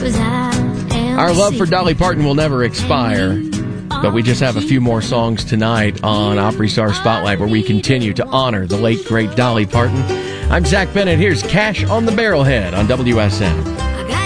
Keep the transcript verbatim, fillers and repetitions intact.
Our love for Dolly Parton will never expire, but we just have a few more songs tonight on Opry Star Spotlight where we continue to honor the late, great Dolly Parton. I'm Zach Bennett. Here's Cash on the Barrelhead on W S M.